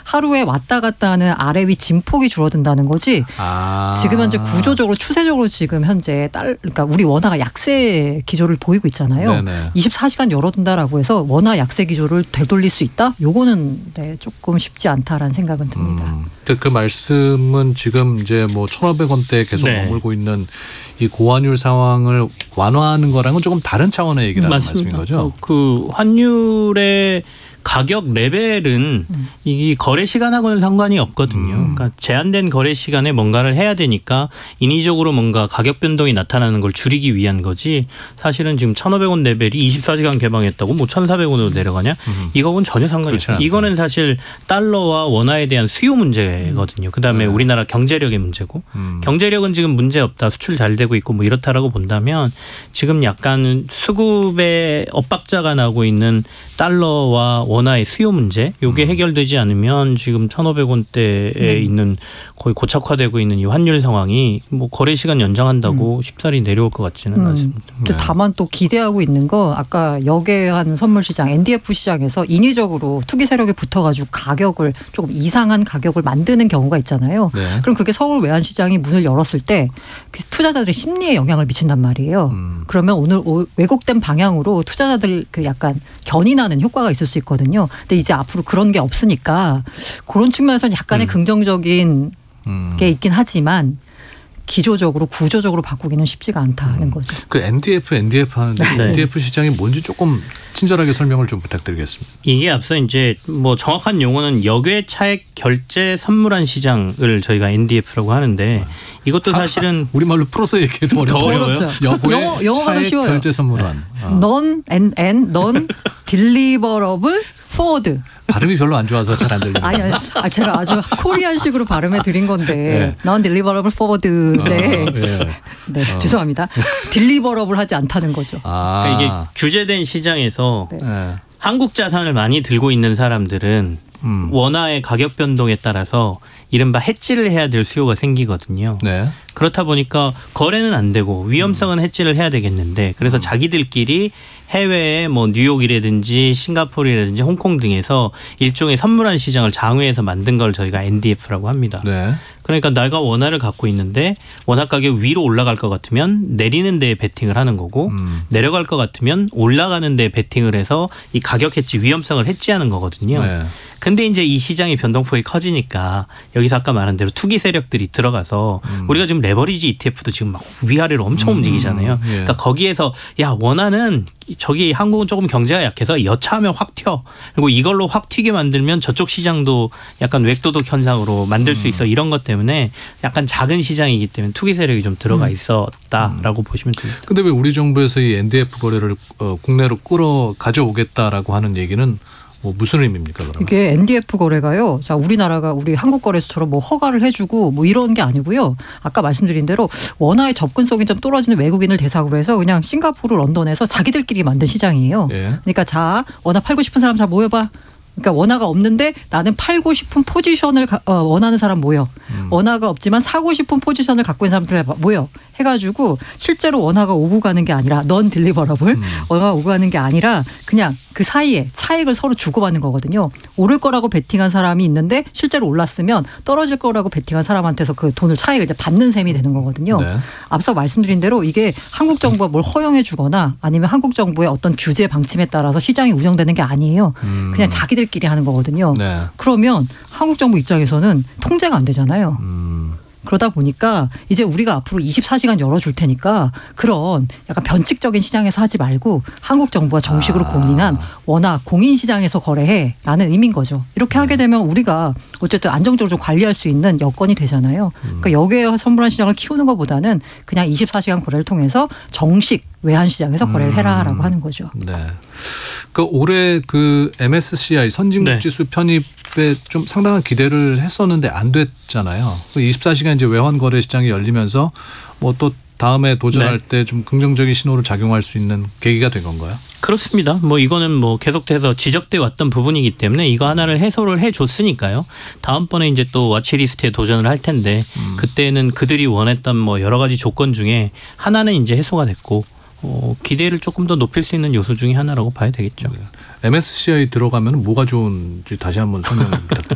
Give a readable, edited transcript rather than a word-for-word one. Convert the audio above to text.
하루에 왔다 갔다 하는 아래 위 진폭이 줄어든다는 거지. 지금 현재 구조적으로 추세적으로 지금 현재 그러니까 우리 원화가 약세 기조를 보이고 있잖아요. 네네. 24시간 열어둔다라고 해서 원화 약세 기조를 되돌릴 수 있다? 요거는 네, 조금 쉽지 않다라는 생각은 듭니다. 그 말씀은 지금 이제 뭐 1,500원대에 계속 네. 머물고 있는 이 고환율 상황을 완화하는 거랑은 조금 다른 차원의 얘기라는 말씀인 거죠? 그 환율의 가격 레벨은 이 거래 시간하고는 상관이 없거든요. 그러니까 제한된 거래 시간에 뭔가를 해야 되니까 인위적으로 뭔가 가격 변동이 나타나는 걸 줄이기 위한 거지. 사실은 지금 1,500원 레벨이 24시간 개방했다고 뭐 1,400원으로 내려가냐? 이거는 전혀 상관이 없어요. 이거는 사실 달러와 원화에 대한 수요 문제거든요. 그다음에 우리나라 경제력의 문제고 경제력은 지금 문제 없다. 수출 잘 되고 있고 뭐 이렇다라고 본다면 지금 약간 수급의 엇박자가 나고 있는 달러와 원화의 수요 문제 이게 해결되지 않으면 지금 1,500원대에 있는 거의 고착화되고 있는 이 환율 상황이 뭐 거래 시간 연장한다고 쉽사리 내려올 것 같지는 않습니다. 다만 또 기대하고 있는 거 아까 역외환 선물 시장 NDF 시장에서 인위적으로 투기 세력이 붙어가지고 가격을 조금 이상한 가격을 만드는 경우가 있잖아요. 네. 그럼 그게 서울 외환 시장이 문을 열었을 때 투자자들의 심리에 영향을 미친단 말이에요. 그러면 오늘 왜곡된 방향으로 투자자들 그 약간 견인하는 효과가 있을 수 있거든요. 근데 이제 앞으로 그런 게 없으니까 그런 측면에서는 약간의 긍정적인 게 있긴 하지만 기조적으로 구조적으로 바꾸기는 쉽지가 않다는 거죠. 그 NDF 하는데 네. NDF 시장이 뭔지 조금 친절하게 설명을 좀 부탁드리겠습니다. 이게 앞서 이제 뭐 정확한 용어는 역외 차액 결제 선물한 시장을 저희가 NDF라고 하는데 이것도 사실은 우리말로 풀어서 얘기해도 더 어려워요. 어려워요? 영어가 더 차액 쉬워요. 결제 선물한. non deliverable forward. 발음이 별로 안 좋아서 잘 안 들립니다. 아니, 제가 아주 코리안식으로 발음해 드린 건데 네. non deliverable forward인데 예. 네, 죄송합니다. deliverable 하지 않다는 거죠. 그러니까 이게 규제된 시장에서 네. 예. 한국 자산을 많이 들고 있는 사람들은 원화의 가격 변동에 따라서 이른바 해지를 해야 될 수요가 생기거든요. 네. 그렇다 보니까 거래는 안 되고 위험성은 해지를 해야 되겠는데 그래서 자기들끼리 해외에 뭐 뉴욕이라든지 싱가포르라든지 홍콩 등에서 일종의 선물한 시장을 장외에서 만든 걸 저희가 NDF라고 합니다. 네. 그러니까 내가 원화를 갖고 있는데 원화 가격 위로 올라갈 것 같으면 내리는 데에 베팅을 하는 거고 내려갈 것 같으면 올라가는 데에 베팅을 해서 이 가격 해지 위험성을 해지하는 거거든요. 네. 근데 이제 이 시장의 변동폭이 커지니까 여기서 아까 말한 대로 투기 세력들이 들어가서 우리가 지금 레버리지 ETF도 지금 막 위아래로 엄청 움직이잖아요. 예. 그러니까 거기에서 야 원화는 저기 한국은 조금 경제가 약해서 여차하면 확 튀어. 그리고 이걸로 확 튀게 만들면 저쪽 시장도 약간 웹도덕 현상으로 만들 수 있어. 이런 것 때문에 약간 작은 시장이기 때문에 투기 세력이 좀 들어가 있었다라고 보시면 됩니다. 근데 왜 우리 정부에서 이 NDF 거래를 국내로 끌어 가져오겠다라고 하는 얘기는 뭐 무슨 의미입니까? 그러면? 이게 NDF 거래가요. 자, 우리나라가 우리 한국 거래소처럼 뭐 허가를 해주고 뭐 이런 게 아니고요. 아까 말씀드린 대로 원화의 접근성이 좀 떨어지는 외국인을 대상으로 해서 그냥 싱가포르, 런던에서 자기들끼리 만든 시장이에요. 예. 그러니까 자, 원화 팔고 싶은 사람 잘 모여봐. 그러니까 원화가 없는데 나는 팔고 싶은 포지션을 원하는 사람 모여. 원화가 없지만 사고 싶은 포지션을 갖고 있는 사람들 모여. 해가지고 실제로 원화가 오고 가는 게 아니라 넌 딜리버러블 원화가 오고 가는 게 아니라 그냥 그 사이에 차익을 서로 주고받는 거거든요. 오를 거라고 베팅한 사람이 있는데 실제로 올랐으면 떨어질 거라고 베팅한 사람한테서 그 돈을 차익을 이제 받는 셈이 되는 거거든요. 네. 앞서 말씀드린 대로 이게 한국 정부가 뭘 허용해 주거나 아니면 한국 정부의 어떤 규제 방침에 따라서 시장이 운영되는 게 아니에요. 그냥 자기들끼리 하는 거거든요. 네. 그러면 한국 정부 입장에서는 통제가 안 되잖아요. 그러다 보니까 이제 우리가 앞으로 24시간 열어줄 테니까 그런 약간 변칙적인 시장에서 하지 말고 한국 정부가 정식으로 공인한 원화 공인시장에서 거래해라는 의미인 거죠. 이렇게 하게 되면 우리가 어쨌든 안정적으로 좀 관리할 수 있는 여건이 되잖아요. 그러니까 여기에 선물한 시장을 키우는 것보다는 그냥 24시간 거래를 통해서 정식 외환시장에서 거래를 해라라고 하는 거죠. 네. 그 올해 그 MSCI 선진국지수 네. 편입에 좀 상당한 기대를 했었는데 안 됐잖아요. 24시간 이제 외환 거래 시장이 열리면서 뭐 또 다음에 도전할 때 좀 긍정적인 신호를 작용할 수 있는 계기가 된 건가요? 그렇습니다. 뭐 이거는 뭐 계속해서 지적돼 왔던 부분이기 때문에 이거 하나를 해소를 해줬으니까요. 다음번에 이제 또 와치리스트에 도전을 할 텐데 그때는 그들이 원했던 뭐 여러 가지 조건 중에 하나는 이제 해소가 됐고 기대를 조금 더 높일 수 있는 요소 중에 하나라고 봐야 되겠죠. MSCI 들어가면 뭐가 좋은지 다시 한번 설명 부탁드립니다.